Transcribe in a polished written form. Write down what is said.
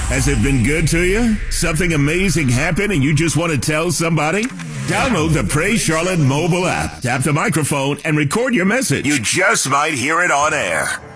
Has it been good to you? Something amazing happened and you just want to tell somebody? Download the Praise Charlotte mobile app. Tap the microphone and record your message. You just might hear it on air.